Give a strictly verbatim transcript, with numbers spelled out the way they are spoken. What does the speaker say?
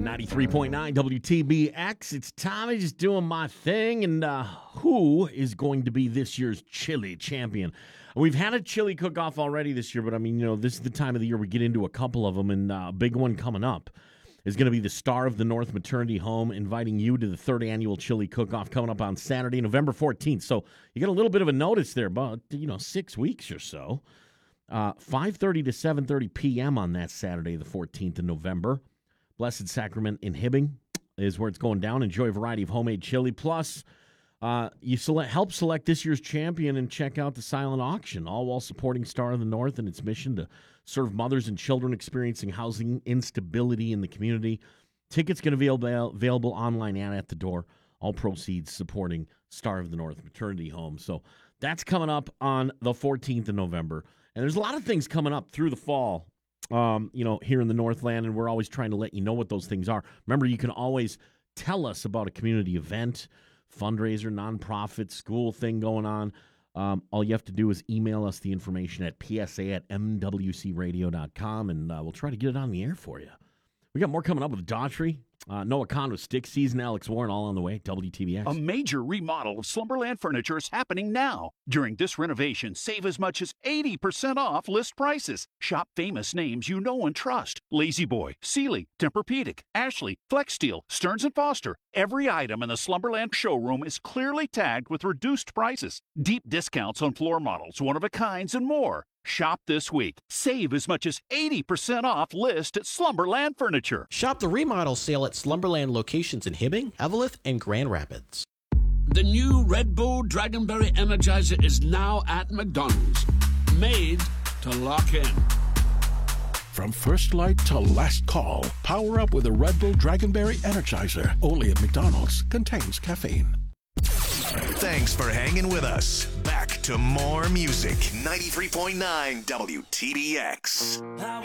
ninety-three point nine W T B X. It's Tommy just doing my thing. And uh, who is going to be this year's chili champion? We've had a chili cook-off already this year, but I mean, you know, this is the time of the year we get into a couple of them, and uh, a big one coming up is going to be the Star of the North Maternity Home, inviting you to the third annual chili cook-off coming up on Saturday, November fourteenth. So you got a little bit of a notice there, about, you know, six weeks or so. Uh, five thirty to seven thirty p.m. on that Saturday, the fourteenth of November. Blessed Sacrament in Hibbing is where it's going down. Enjoy a variety of homemade chili. Plus, uh, you select, help select this year's champion and check out the silent auction, all while supporting Star of the North and its mission to serve mothers and children experiencing housing instability in the community. Tickets going to be avail- available online and at the door. All proceeds supporting Star of the North Maternity Home. So that's coming up on the fourteenth of November. And there's a lot of things coming up through the fall, um, you know, here in the Northland, and we're always trying to let you know what those things are. Remember, you can always tell us about a community event, fundraiser, nonprofit, school thing going on. Um, all you have to do is email us the information at p s a at m w c radio dot com, and uh, we'll try to get it on the air for you. We got more coming up with Daughtry, uh, Noah Kahn with Stick Season, Alex Warren, all on the way. W T B X. A major remodel of Slumberland Furniture is happening now. During this renovation, save as much as eighty percent off list prices. Shop famous names you know and trust. Lazy Boy, Sealy, Tempur-Pedic, Ashley, Flex Steel, Stearns and Foster. Every item in the Slumberland showroom is clearly tagged with reduced prices. Deep discounts on floor models, one-of-a-kinds, and more. Shop this week. Save as much as eighty percent off list at Slumberland Furniture. Shop the remodel sale at Slumberland locations in Hibbing, Eveleth, and Grand Rapids. The new Red Bull Dragonberry Energizer is now at McDonald's. Made to lock in. From first light to last call, power up with a Red Bull Dragonberry Energizer. Only at McDonald's. Contains caffeine. Thanks for hanging with us. Back to more music. ninety-three point nine W T B X.